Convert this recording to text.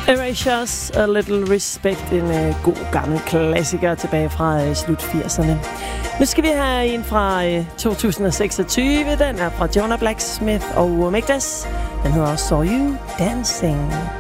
Erasures, A Little Respect, en god gammel klassiker tilbage fra slut 80'erne. Nu skal vi have en fra 2026. Den er fra Jonah Blacksmith og Megdas. Den hedder Saw You Dancing.